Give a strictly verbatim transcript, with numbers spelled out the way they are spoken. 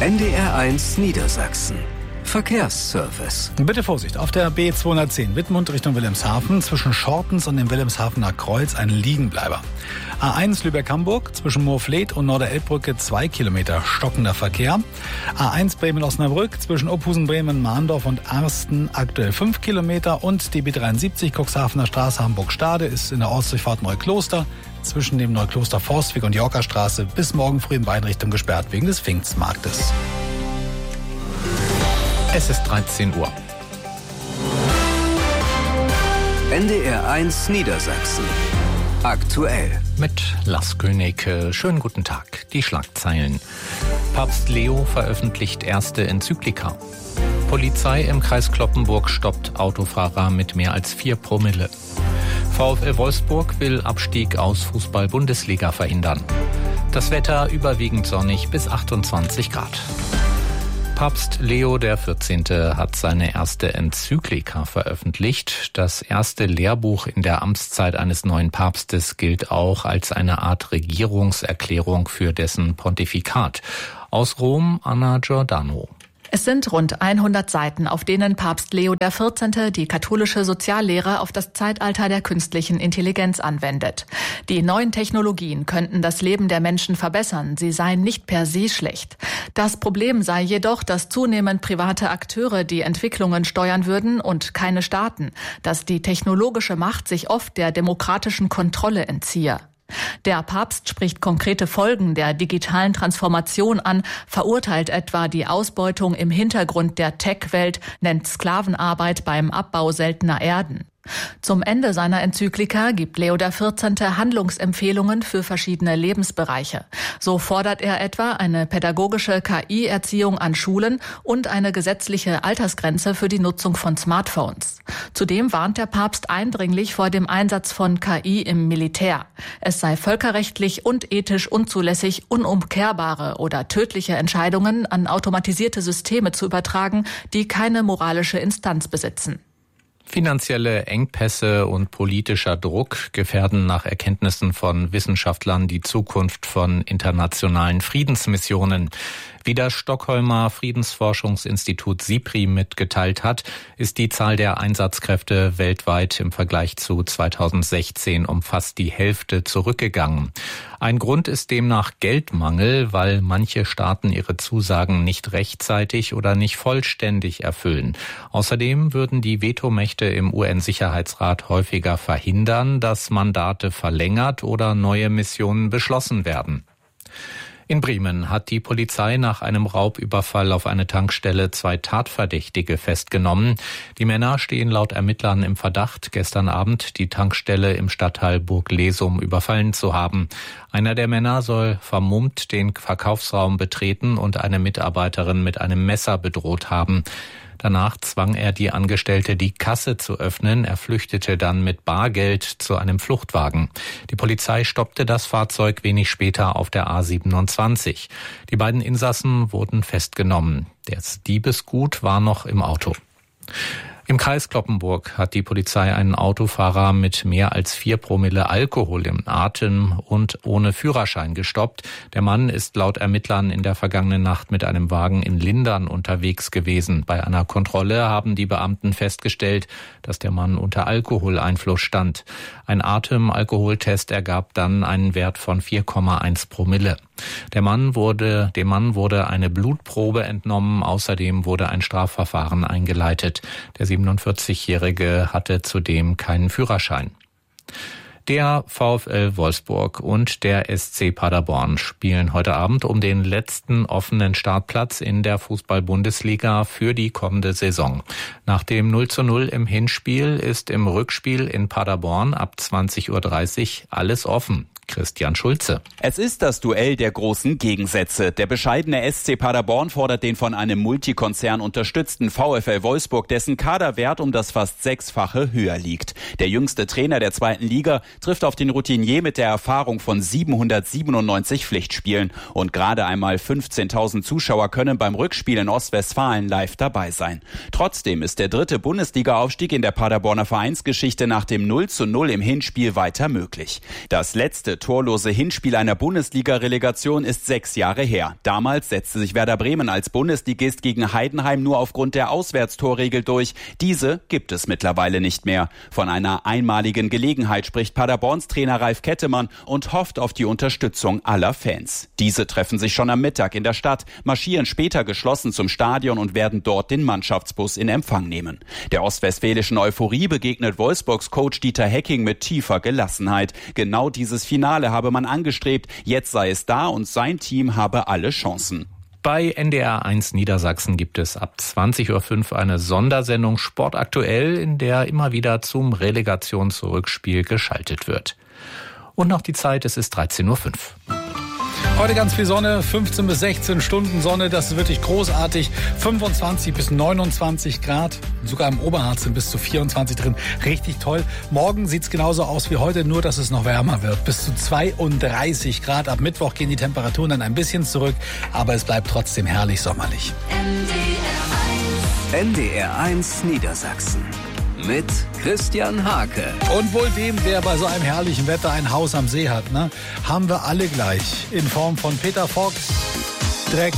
N D R eins Niedersachsen. Verkehrsservice. Bitte Vorsicht, auf der B zweihundertzehn Wittmund Richtung Wilhelmshaven zwischen Schortens und dem Wilhelmshavener Kreuz ein Liegenbleiber. A eins Lübeck-Hamburg zwischen Moorfleet und Norderelbbrücke zwei Kilometer stockender Verkehr. A eins Bremen-Osnabrück zwischen Opphusen-Bremen, Mahndorf und Arsten aktuell fünf Kilometer und die B dreiundsiebzig Cuxhavener Straße Hamburg-Stade ist in der Ostdurchfahrt Neukloster zwischen dem Neukloster Forstweg und Yorkerstraße bis morgen früh in beiden Richtungen gesperrt wegen des Pfingstmarktes. Es ist dreizehn Uhr. N D R eins Niedersachsen. Aktuell. Mit Lars König. Schönen guten Tag. Die Schlagzeilen. Papst Leo veröffentlicht erste Enzyklika. Polizei im Kreis Cloppenburg stoppt Autofahrer mit mehr als vier Promille. VfL Wolfsburg will Abstieg aus Fußball-Bundesliga verhindern. Das Wetter überwiegend sonnig bis achtundzwanzig Grad. Papst Leo der vierzehnte hat seine erste Enzyklika veröffentlicht. Das erste Lehrbuch in der Amtszeit eines neuen Papstes gilt auch als eine Art Regierungserklärung für dessen Pontifikat. Aus Rom, Anna Giordano. Es sind rund hundert Seiten, auf denen Papst Leo der vierzehnte die katholische Soziallehre auf das Zeitalter der künstlichen Intelligenz anwendet. Die neuen Technologien könnten das Leben der Menschen verbessern, sie seien nicht per se schlecht. Das Problem sei jedoch, dass zunehmend private Akteure die Entwicklungen steuern würden und keine Staaten, dass die technologische Macht sich oft der demokratischen Kontrolle entziehe. Der Papst spricht konkrete Folgen der digitalen Transformation an, verurteilt etwa die Ausbeutung im Hintergrund der Tech-Welt, nennt Sklavenarbeit beim Abbau seltener Erden. Zum Ende seiner Enzyklika gibt Leo der vierzehnte Handlungsempfehlungen für verschiedene Lebensbereiche. So fordert er etwa eine pädagogische K I-Erziehung an Schulen und eine gesetzliche Altersgrenze für die Nutzung von Smartphones. Zudem warnt der Papst eindringlich vor dem Einsatz von K I im Militär. Es sei völkerrechtlich und ethisch unzulässig, unumkehrbare oder tödliche Entscheidungen an automatisierte Systeme zu übertragen, die keine moralische Instanz besitzen. Finanzielle Engpässe und politischer Druck gefährden nach Erkenntnissen von Wissenschaftlern die Zukunft von internationalen Friedensmissionen. Wie das Stockholmer Friedensforschungsinstitut SIPRI mitgeteilt hat, ist die Zahl der Einsatzkräfte weltweit im Vergleich zu zweitausendsechzehn um fast die Hälfte zurückgegangen. Ein Grund ist demnach Geldmangel, weil manche Staaten ihre Zusagen nicht rechtzeitig oder nicht vollständig erfüllen. Außerdem würden die Vetomächte im U N-Sicherheitsrat häufiger verhindern, dass Mandate verlängert oder neue Missionen beschlossen werden. In Bremen hat die Polizei nach einem Raubüberfall auf eine Tankstelle zwei Tatverdächtige festgenommen. Die Männer stehen laut Ermittlern im Verdacht, gestern Abend die Tankstelle im Stadtteil Burg-Lesum überfallen zu haben. Einer der Männer soll vermummt den Verkaufsraum betreten und eine Mitarbeiterin mit einem Messer bedroht haben. Danach zwang er die Angestellte, die Kasse zu öffnen. Er flüchtete dann mit Bargeld zu einem Fluchtwagen. Die Polizei stoppte das Fahrzeug wenig später auf der A siebenundzwanzig. Die beiden Insassen wurden festgenommen. Das Diebesgut war noch im Auto. Im Kreis Cloppenburg hat die Polizei einen Autofahrer mit mehr als vier Promille Alkohol im Atem und ohne Führerschein gestoppt. Der Mann ist laut Ermittlern in der vergangenen Nacht mit einem Wagen in Lindern unterwegs gewesen. Bei einer Kontrolle haben die Beamten festgestellt, dass der Mann unter Alkoholeinfluss stand. Ein Atemalkoholtest ergab dann einen Wert von vier Komma eins Promille. Der Mann wurde, dem Mann wurde eine Blutprobe entnommen. Außerdem wurde ein Strafverfahren eingeleitet. Der siebenundvierzigjährige hatte zudem keinen Führerschein. Der VfL Wolfsburg und der S C Paderborn spielen heute Abend um den letzten offenen Startplatz in der Fußball-Bundesliga für die kommende Saison. Nach dem null zu null im Hinspiel ist im Rückspiel in Paderborn ab zwanzig Uhr dreißig alles offen. Christian Schulze. Es ist das Duell der großen Gegensätze. Der bescheidene S C Paderborn fordert den von einem Multikonzern unterstützten VfL Wolfsburg, dessen Kaderwert um das fast Sechsfache höher liegt. Der jüngste Trainer der zweiten Liga trifft auf den Routinier mit der Erfahrung von siebenhundertsiebenundneunzig Pflichtspielen. Und gerade einmal fünfzehntausend Zuschauer können beim Rückspiel in Ostwestfalen live dabei sein. Trotzdem ist der dritte Bundesliga-Aufstieg in der Paderborner Vereinsgeschichte nach dem null zu null im Hinspiel weiter möglich. Das letzte letzte torlose Hinspiel einer Bundesliga-Relegation ist sechs Jahre her. Damals setzte sich Werder Bremen als Bundesligist gegen Heidenheim nur aufgrund der Auswärtstorregel durch. Diese gibt es mittlerweile nicht mehr. Von einer einmaligen Gelegenheit spricht Paderborns Trainer Ralf Kettemann und hofft auf die Unterstützung aller Fans. Diese treffen sich schon am Mittag in der Stadt, marschieren später geschlossen zum Stadion und werden dort den Mannschaftsbus in Empfang nehmen. Der ostwestfälischen Euphorie begegnet Wolfsburgs Coach Dieter Hecking mit tiefer Gelassenheit. Genau dieses Finale habe man angestrebt, jetzt sei es da und sein Team habe alle Chancen. Bei N D R eins Niedersachsen gibt es ab zwanzig Uhr fünf eine Sondersendung Sport aktuell, in der immer wieder zum Relegationsrückspiel geschaltet wird. Und noch die Zeit, es ist dreizehn Uhr fünf. Heute ganz viel Sonne, fünfzehn bis sechzehn Stunden Sonne, das ist wirklich großartig. fünfundzwanzig bis neunundzwanzig Grad, sogar im Oberharz sind bis zu vierundzwanzig drin. Richtig toll. Morgen sieht's genauso aus wie heute, nur dass es noch wärmer wird. Bis zu zweiunddreißig Grad. Ab Mittwoch gehen die Temperaturen dann ein bisschen zurück, aber es bleibt trotzdem herrlich sommerlich. N D R eins Niedersachsen mit Christian Hake. Und wohl dem, der bei so einem herrlichen Wetter ein Haus am See hat, ne? Haben wir alle gleich. In Form von Peter Fox, Dreck,